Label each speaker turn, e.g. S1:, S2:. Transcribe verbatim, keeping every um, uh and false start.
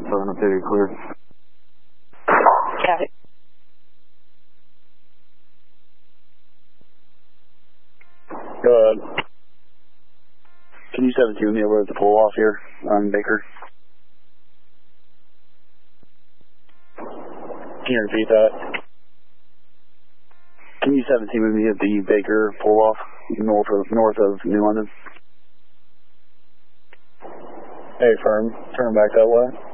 S1: seven updated cleared.
S2: Copy.
S1: Go ahead. Can you seven two me over at the pull off here on Baker? Can you repeat that? Can you seven two me at the Baker pull off north of north of New London? Hey, firm, turn back that way.